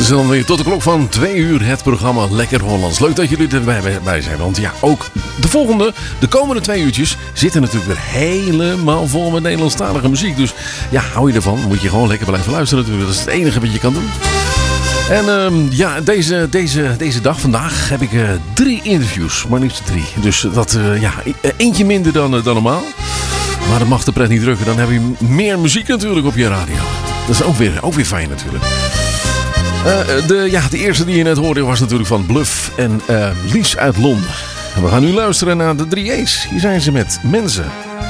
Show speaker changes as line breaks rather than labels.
dan weer tot de klok van 2 uur het programma Lekker Hollands. Leuk dat jullie erbij zijn, want ja, ook de komende 2 uurtjes zitten natuurlijk weer helemaal vol met Nederlandstalige muziek. Dus ja, hou je ervan, moet je gewoon lekker blijven luisteren natuurlijk. Dat is het enige wat je kan doen. En ja, deze dag, vandaag, heb ik 3 interviews, maar liefst 3. Dus dat, eentje minder dan normaal. Maar dat mag de pret niet drukken, dan heb je meer muziek natuurlijk op je radio. Dat is ook weer fijn natuurlijk. De eerste die je net hoorde was natuurlijk van Bluff en Lies uit Londen. En we gaan nu luisteren naar de 3 A's. Hier zijn ze met Mensen.